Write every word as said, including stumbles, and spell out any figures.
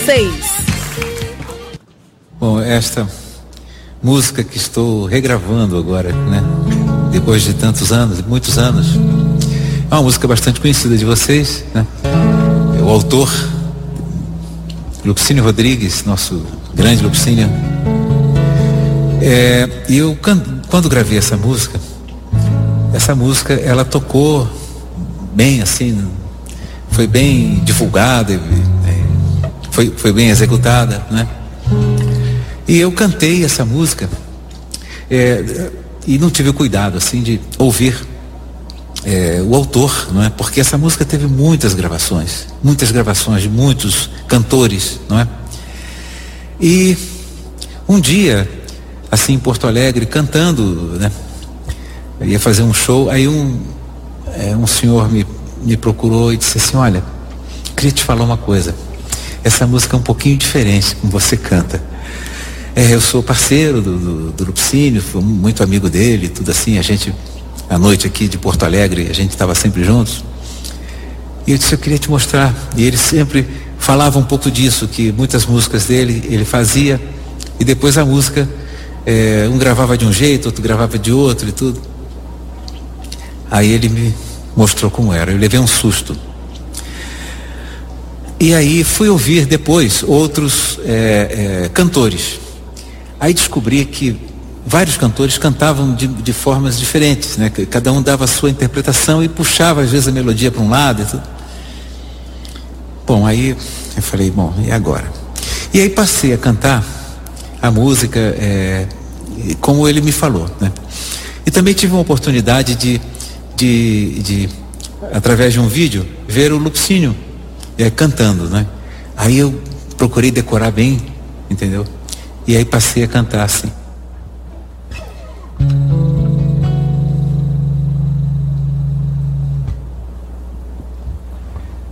seis. Bom, esta música que estou regravando agora, né? Depois de tantos anos, muitos anos. É uma música bastante conhecida de vocês, né? O autor, Lupicínio Rodrigues, nosso grande Lupicínio. É, e eu, quando gravei essa música, essa música, ela tocou bem, assim, foi bem divulgada, foi, foi bem executada, né? E eu cantei essa música é, e não tive o cuidado, assim, de ouvir é, o autor, não é? Porque essa música teve muitas gravações, muitas gravações de muitos cantores, não é? E um dia, assim, em Porto Alegre, cantando, né? Eu ia fazer um show, aí um, é, um senhor me, me procurou e disse assim: olha, queria te falar uma coisa, essa música é um pouquinho diferente como você canta. É, eu sou parceiro do, do, do Lupicínio, fui muito amigo dele, tudo assim, a gente, à noite aqui de Porto Alegre, a gente estava sempre juntos. E eu disse, eu queria te mostrar. E ele sempre falava um pouco disso, que muitas músicas dele, ele fazia, e depois a música, é, um gravava de um jeito, outro gravava de outro e tudo. Aí ele me mostrou como era, eu levei um susto. E aí fui ouvir depois outros é, é, cantores. Aí descobri que vários cantores cantavam de, de formas diferentes, né? Cada um dava a sua interpretação e puxava às vezes a melodia para um lado e tudo. Bom, aí eu falei, bom, e agora? E aí passei a cantar a música é, como ele me falou, né? E também tive uma oportunidade de, de, de através de um vídeo, ver o Lupicínio é, cantando, né? Aí eu procurei decorar bem, entendeu? E aí passei a cantar assim.